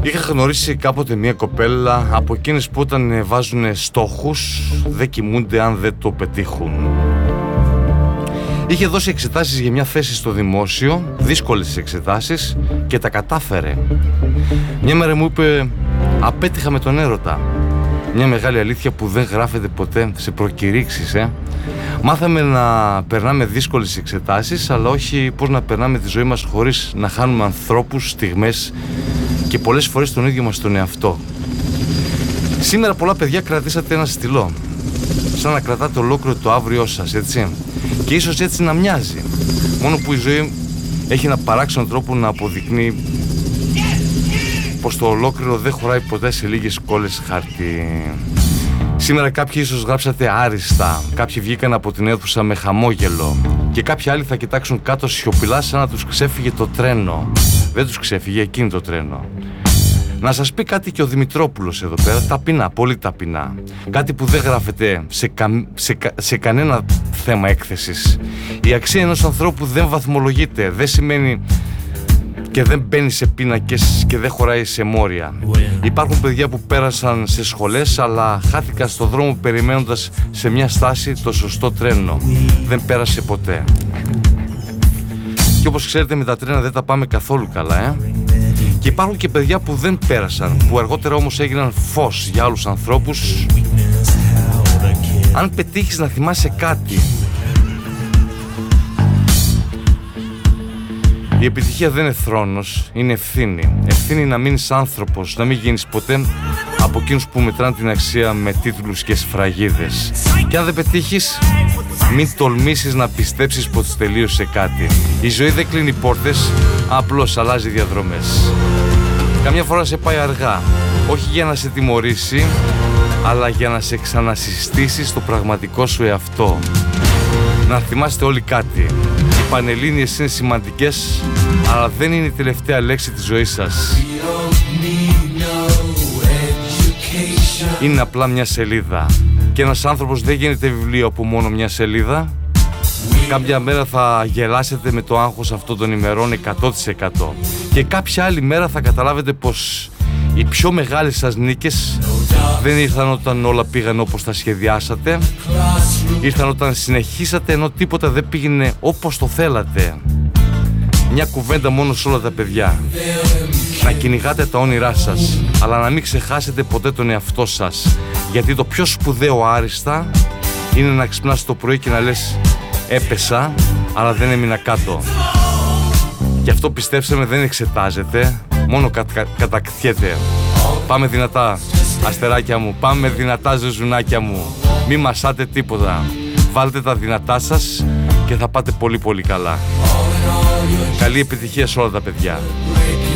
Είχα γνωρίσει κάποτε μια κοπέλα από εκείνες που όταν βάζουν στόχους δεν κοιμούνται αν δεν το πετύχουν. Είχε δώσει εξετάσεις για μια θέση στο δημόσιο, δύσκολες εξετάσεις, και τα κατάφερε. Μια μέρα μου είπε «Απέτυχα με τον έρωτα». Μια μεγάλη αλήθεια που δεν γράφεται ποτέ σε προκηρύξεις, Μάθαμε να περνάμε δύσκολες εξετάσεις, αλλά όχι πώς να περνάμε τη ζωή μας χωρίς να χάνουμε ανθρώπους, στιγμές και πολλές φορές τον ίδιο μας τον εαυτό. Σήμερα πολλά παιδιά κρατήσατε ένα στυλό, σαν να κρατάτε ολόκληρο το αύριό σας, έτσι. Και ίσως έτσι να μοιάζει, μόνο που η ζωή έχει ένα παράξενο τρόπο να αποδεικνύει πως το ολόκληρο δεν χωράει ποτέ σε λίγες κόλλες χαρτί. Σήμερα κάποιοι ίσως γράψατε άριστα, κάποιοι βγήκαν από την αίθουσα με χαμόγελο και κάποιοι άλλοι θα κοιτάξουν κάτω σιωπηλά σαν να τους ξέφυγε το τρένο. Δεν τους ξέφυγε, εκείνη το τρένο. Να σας πει κάτι και ο Δημητρόπουλος εδώ πέρα, ταπεινά, πολύ ταπεινά. Κάτι που δεν γράφεται σε κανένα θέμα έκθεσης. Η αξία ενός ανθρώπου δεν βαθμολογείται, δεν σημαίνει και δεν μπαίνει σε πίνακες και δεν χωράει σε μόρια. Υπάρχουν παιδιά που πέρασαν σε σχολές αλλά χάθηκαν στο δρόμο περιμένοντας σε μια στάση το σωστό τρένο. Δεν πέρασε ποτέ. Και όπως ξέρετε με τα τρένα δεν τα πάμε καθόλου καλά, Και υπάρχουν και παιδιά που δεν πέρασαν, που αργότερα όμως έγιναν φως για άλλους ανθρώπους. Αν πετύχεις να θυμάσαι κάτι, η επιτυχία δεν είναι θρόνος, είναι ευθύνη. Ευθύνη να μείνεις άνθρωπος, να μην γίνεις ποτέ από εκείνους που μετράνε την αξία με τίτλους και σφραγίδες. Και αν δεν πετύχεις, μην τολμήσεις να πιστέψεις πως τελείωσε κάτι. Η ζωή δεν κλείνει πόρτες, απλώς αλλάζει διαδρομές. Καμιά φορά σε πάει αργά, όχι για να σε τιμωρήσει, αλλά για να σε ξανασυστήσει στο πραγματικό σου εαυτό. Να θυμάστε όλοι κάτι. Οι πανελλήνιες είναι σημαντικές, αλλά δεν είναι η τελευταία λέξη της ζωής σας. Είναι απλά μια σελίδα. Και ένας άνθρωπος δεν γίνεται βιβλίο από μόνο μια σελίδα. Κάποια μέρα θα γελάσετε με το άγχος αυτών των ημερών 100%. Και κάποια άλλη μέρα θα καταλάβετε πως οι πιο μεγάλες σας νίκες δεν ήρθαν όταν όλα πήγαν όπως τα σχεδιάσατε. Ήρθαν όταν συνεχίσατε ενώ τίποτα δεν πήγαινε όπως το θέλατε. Μια κουβέντα μόνο σε όλα τα παιδιά. Να κυνηγάτε τα όνειρά σας, αλλά να μην ξεχάσετε ποτέ τον εαυτό σας. Γιατί το πιο σπουδαίο άριστα είναι να ξυπνάς το πρωί και να λες έπεσα, αλλά δεν έμεινα κάτω. Και αυτό πιστέψτε με δεν εξετάζεται, μόνο κατακτιέται. Πάμε δυνατά, αστεράκια μου, πάμε δυνατά ζεζουνάκια μου. Μη μασάτε τίποτα. Βάλτε τα δυνατά σας και θα πάτε πολύ πολύ καλά. Καλή επιτυχία σε όλα τα παιδιά.